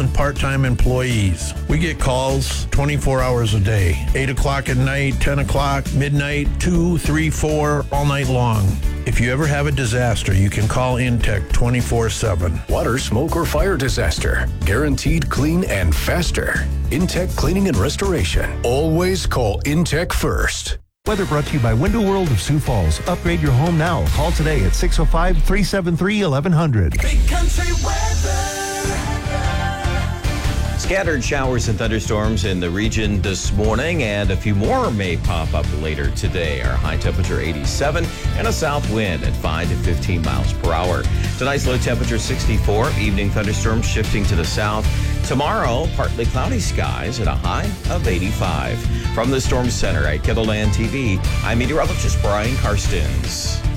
and part-time employees. We get calls 24 hours a day, 8 o'clock at night, 10 o'clock, midnight, 2, 3, 4, all night long. If you ever have a disaster, you can call Intech 24/7. Water, smoke, or fire disaster. Guaranteed clean and faster. Intech Cleaning and Restoration. Always call Intech first. Weather brought to you by Window World of Sioux Falls. Upgrade your home now. Call today at 605-373-1100. Big Country weather. Scattered showers and thunderstorms in the region this morning, and a few more may pop up later today. Our high temperature 87 and a south wind at 5 to 15 miles per hour. Tonight's low temperature 64. Evening thunderstorms shifting to the south. Tomorrow, partly cloudy skies at a high of 85. From the Storm Center at KENDLE Land TV, I'm meteorologist Brian Karstens.